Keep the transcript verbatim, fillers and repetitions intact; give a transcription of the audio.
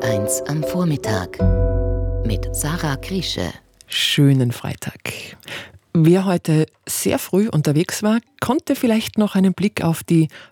eins am Vormittag mit Sarah Griesche. Schönen Freitag. Wer heute sehr früh unterwegs war, konnte vielleicht noch einen Blick auf die